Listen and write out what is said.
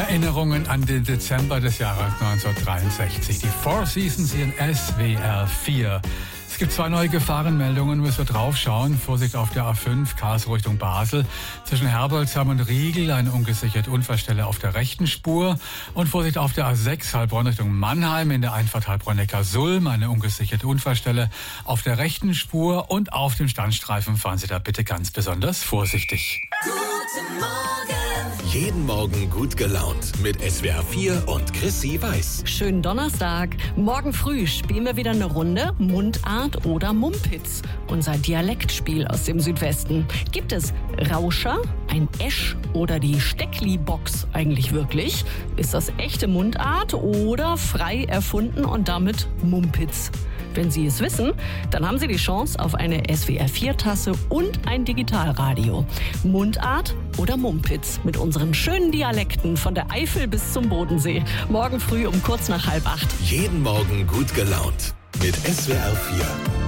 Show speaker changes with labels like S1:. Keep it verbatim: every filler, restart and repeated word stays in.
S1: Erinnerungen an den Dezember des Jahres neunzehnhundertdreiundsechzig. Die Four Seasons hier in S W R vier. Es gibt zwei neue Gefahrenmeldungen, müssen wir drauf schauen. Vorsicht auf der A fünf, Karlsruhe Richtung Basel. Zwischen Herbolzheim und Riegel eine ungesicherte Unfallstelle auf der rechten Spur. Und Vorsicht auf der A sechs, Heilbronn Richtung Mannheim. In der Einfahrt Heilbronn-Neckar-Sulm eine ungesicherte Unfallstelle auf der rechten Spur. Und auf dem Standstreifen fahren Sie da bitte ganz besonders vorsichtig.
S2: Guten Morgen!
S3: Jeden Morgen gut gelaunt mit S W R vier und Chrissy Weiß.
S4: Schönen Donnerstag. Morgen früh spielen wir wieder eine Runde Mundart oder Mumpitz. Unser Dialektspiel aus dem Südwesten. Gibt es Rauscher, ein Esch oder die Steckli-Box eigentlich wirklich? Ist das echte Mundart oder frei erfunden und damit Mumpitz? Wenn Sie es wissen, dann haben Sie die Chance auf eine S W R vier Tasse und ein Digitalradio. Mundart oder Mumpitz mit unseren schönen Dialekten von der Eifel bis zum Bodensee. Morgen früh um kurz nach halb acht.
S3: Jeden Morgen gut gelaunt mit S W R vier.